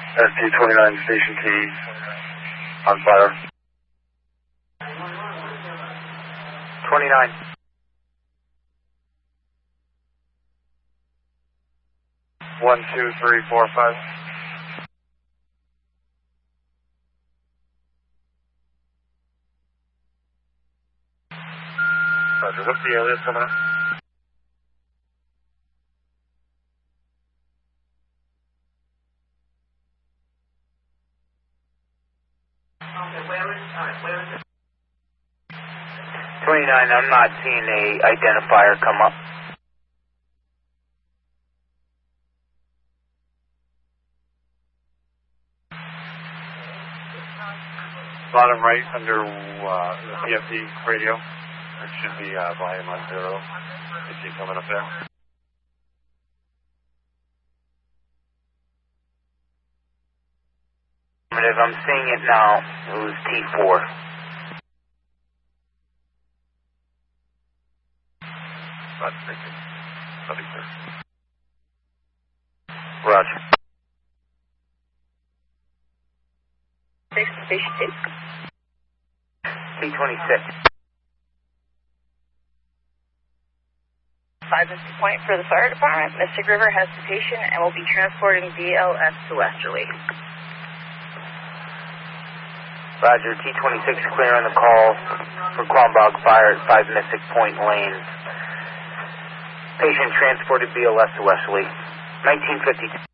ST-29 Station T on fire. 29. One, two, three, four, five. Roger, what's the alias coming up? Where is it? 29, I'm not seeing a identifier come up. Bottom right under the PFD radio. There should be volume on 0. You see coming up there? I'm seeing it now. It was T4. Roger, thank you. Copy, sir. Roger. Station T26. 5 is the point for the fire department. Mystic River has the patient and will be transporting BLS to Westerly. Roger, T26 clearing the call for Quambog Fire at 5 Mystic Point Lane. Patient transported BLS to Westerly. 1952.